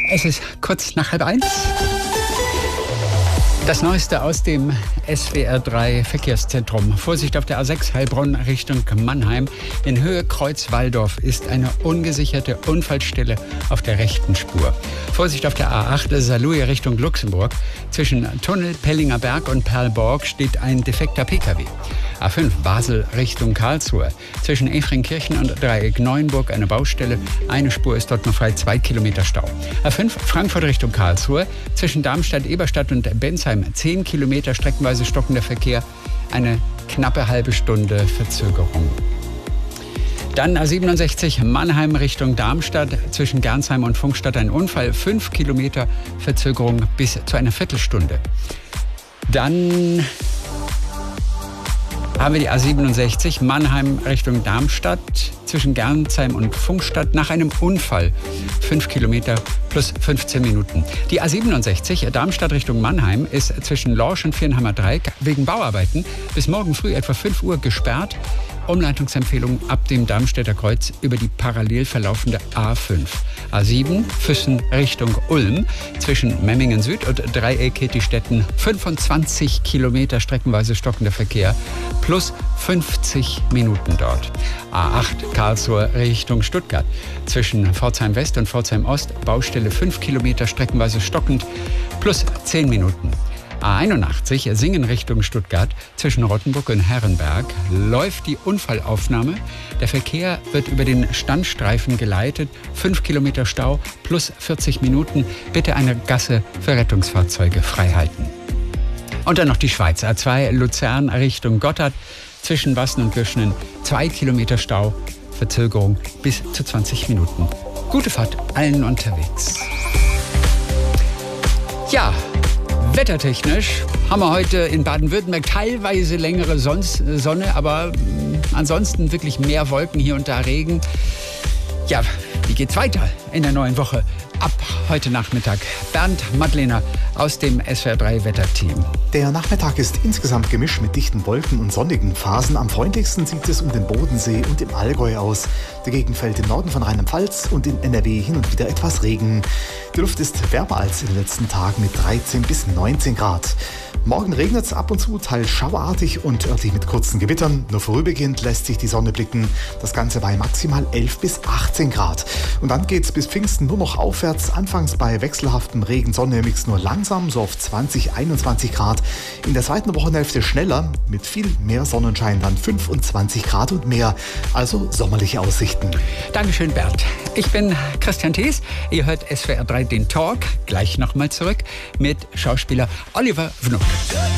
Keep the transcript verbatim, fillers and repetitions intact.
Es ist kurz nach halb eins. Das Neueste aus dem S W R drei Verkehrszentrum. Vorsicht auf der A sechs Heilbronn Richtung Mannheim. In Höhe Kreuz-Walldorf ist eine ungesicherte Unfallstelle auf der rechten Spur. Vorsicht auf der A acht Saarlouis Richtung Luxemburg. Zwischen Tunnel Pellinger Berg und Perlborg steht ein defekter Pkw. A fünf Basel Richtung Karlsruhe. Zwischen Efringkirchen und Dreieck Neuenburg eine Baustelle. Eine Spur ist dort noch frei, zwei Kilometer Stau. A fünf Frankfurt Richtung Karlsruhe. Zwischen Darmstadt, Eberstadt und Bensheim zehn Kilometer streckenweise stockender Verkehr. Eine knappe halbe Stunde Verzögerung. Dann A siebenundsechzig Mannheim Richtung Darmstadt. Zwischen Gernsheim und Funkstadt ein Unfall. fünf Kilometer Verzögerung bis zu einer Viertelstunde. Dann haben wir die A siebenundsechzig Mannheim Richtung Darmstadt. Zwischen Gernsheim und Funkstadt nach einem Unfall. fünf Kilometer plus fünfzehn Minuten. Die A siebenundsechzig Darmstadt Richtung Mannheim ist zwischen Lorsch und Viernheimer Dreieck wegen Bauarbeiten bis morgen früh etwa fünf Uhr gesperrt. Umleitungsempfehlung ab dem Darmstädter Kreuz über die parallel verlaufende A fünf. A sieben Füssen Richtung Ulm. Zwischen Memmingen Süd und Dreieck Kettistetten fünfundzwanzig Kilometer streckenweise stockender Verkehr plus fünfzig Minuten dort. A acht Karlsruhe Richtung Stuttgart. Zwischen Pforzheim West und Pforzheim Ost Baustelle fünf Kilometer streckenweise stockend plus zehn Minuten. A einundachtzig Singen Richtung Stuttgart. Zwischen Rottenburg und Herrenberg läuft die Unfallaufnahme. Der Verkehr wird über den Standstreifen geleitet. fünf Kilometer Stau plus vierzig Minuten. Bitte eine Gasse für Rettungsfahrzeuge freihalten. Und dann noch die Schweiz. A zwei Luzern Richtung Gotthard. Zwischen Wassen und Göschenen zwei Kilometer Stau. Verzögerung bis zu zwanzig Minuten. Gute Fahrt allen unterwegs. Ja, wettertechnisch haben wir heute in Baden-Württemberg teilweise längere Sonne, aber ansonsten wirklich mehr Wolken, hier und da Regen. Ja, wie geht's weiter in der neuen Woche? Ab heute Nachmittag. Bernd Madlener aus dem S W R drei Wetterteam. Der Nachmittag ist insgesamt gemischt mit dichten Wolken und sonnigen Phasen. Am freundlichsten sieht es um den Bodensee und im Allgäu aus. Dagegen fällt im Norden von Rheinland-Pfalz und in N R W hin und wieder etwas Regen. Die Luft ist wärmer als in den letzten Tagen mit dreizehn bis neunzehn Grad. Morgen regnet es ab und zu, teils schauerartig und örtlich mit kurzen Gewittern. Nur vorübergehend lässt sich die Sonne blicken. Das Ganze bei maximal elf bis achtzehn Grad. Und dann geht es bis Pfingsten nur noch aufwärts. Anfangs bei wechselhaftem Regen-Sonne-Mix nur langsam, so auf zwanzig, einundzwanzig Grad. In der zweiten Wochenhälfte schneller, mit viel mehr Sonnenschein, dann fünfundzwanzig Grad und mehr. Also sommerliche Aussichten. Dankeschön, Bernd. Ich bin Christian Thees. Ihr hört S W R drei den Talk. Gleich nochmal zurück mit Schauspieler Oliver Wnuck.